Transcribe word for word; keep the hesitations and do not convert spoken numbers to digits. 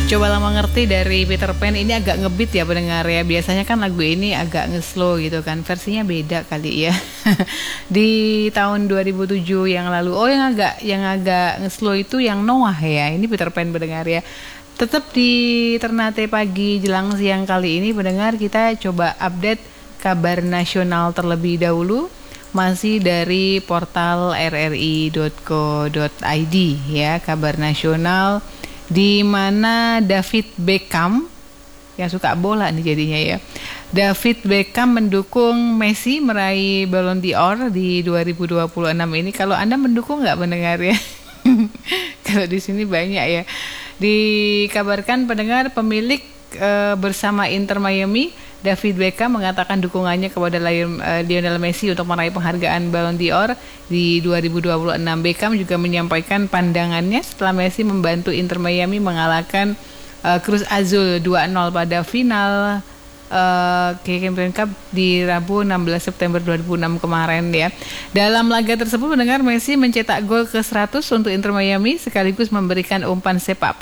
Coba lama ngerti dari Peter Pan ini agak ngebeat ya pendengar ya. Biasanya kan lagu ini agak nge-slow gitu kan. Versinya beda kali ya. Di tahun dua ribu tujuh yang lalu. Oh, yang agak yang agak nge-slow itu yang Noah ya. Ini Peter Pan pendengar ya. Tetap di Ternate Pagi Jelang Siang kali ini pendengar, kita coba update kabar nasional terlebih dahulu. Masih dari portal r r i dot co dot i d ya, kabar nasional di mana David Beckham yang suka bola nih jadinya ya. David Beckham mendukung Messi meraih Ballon d'Or di dua ribu dua puluh enam ini. Kalau Anda mendukung nggak pendengar ya? Kalau di sini banyak ya. Dikabarkan pendengar pemilik e, bersama Inter Miami, David Beckham mengatakan dukungannya kepada Lionel Messi untuk meraih penghargaan Ballon d'Or di dua ribu dua puluh enam. Beckham juga menyampaikan pandangannya setelah Messi membantu Inter Miami mengalahkan uh, Cruz Azul dua nol pada final uh, Champions Cup di Rabu enam belas September dua ribu enam kemarin ya. Dalam laga tersebut mendengar Messi mencetak gol ke seratus untuk Inter Miami sekaligus memberikan umpan sepak